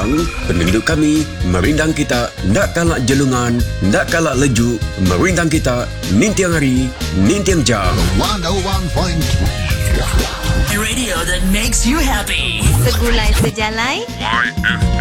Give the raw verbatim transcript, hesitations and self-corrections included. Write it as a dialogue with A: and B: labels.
A: Pahang, penduduk kami, merindang kita, ndak kalak jelungan, ndak kalak lejuk, merindang kita, nintiang hari, nintiang jam.
B: one oh one point three
C: Radio that makes you happy.
D: Segulai sejalai.
E: Y F